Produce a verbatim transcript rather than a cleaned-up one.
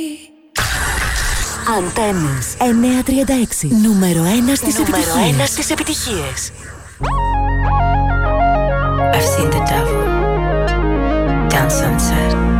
Αντένες εννιακόσια τριάντα έξι. Νούμερο ένα στις επιτυχίες. Νούμερο ένα στις επιτυχίες. I've seen the devil down sunset.